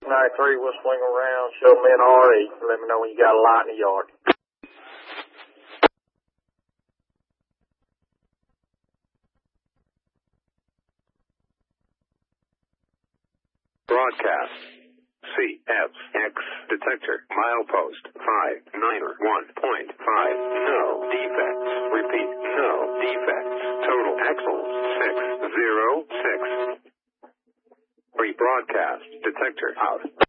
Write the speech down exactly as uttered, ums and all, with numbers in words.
ninety-three, we'll swing around, show me an R E, and let me know when you got a light in the yard. Broadcast. C F X detector. Milepost five nine one point five. No defects. Repeat. No defects. Total axles six zero six. Rebroadcast detector out.